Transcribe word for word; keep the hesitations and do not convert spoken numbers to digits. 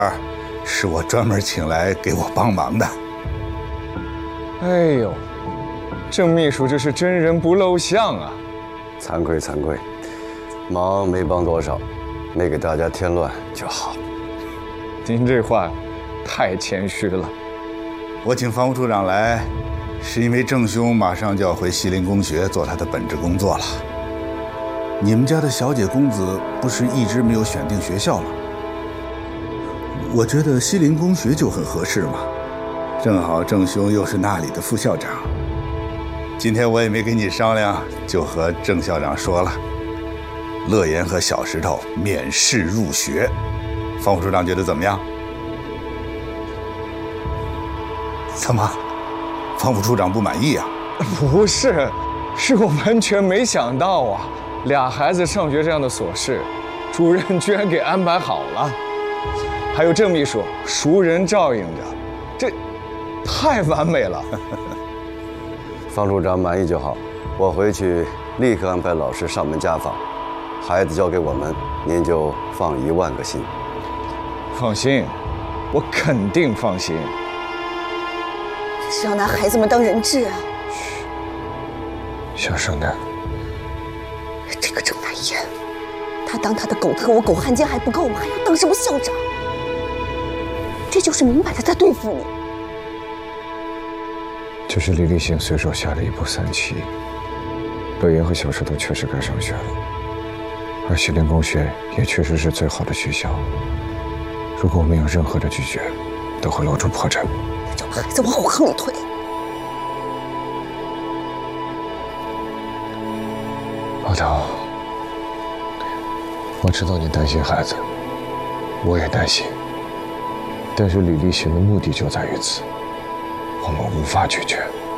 是我专门请来给我帮忙的。 哎呦，郑秘书这是真人不露相啊！ 惭愧惭愧，忙没帮多少，没给大家添乱就好。 您这话太谦虚了。 我请方副处长来，是因为郑兄马上就要回西陵公学做他的本职工作了。你们家的小姐公子不是一直没有选定学校吗？我觉得西陵公学就很合适嘛，正好郑兄又是那里的副校长。今天我也没跟你商量，就和郑校长说了，乐言和小石头免试入学。方副处长觉得怎么样？怎么，方副处长不满意啊？ 不是，是我完全没想到啊！俩孩子上学这样的琐事，主任居然给安排好了。还有郑秘书熟人照应着，这太完美了。 方处长满意就好，我回去立刻安排老师上门家访，孩子交给我们，您就放一万个心。 放心，我肯定放心。 这是要拿孩子们当人质啊！ 嘘，小声点。 这个郑南燕，他当他的狗特务、狗汉奸还不够吗？还要当什么校长？这就是明摆着在对付你。 这是李立行随手下的一步三棋。乐言和小石头确实该上学了，而西陵公学也确实是最好的学校。如果我们有任何的拒绝，都会露出破绽。 让孩子往火坑里推。 老头，我知道你担心孩子，我也担心。但是李立行的目的就在于此，我们无法拒绝。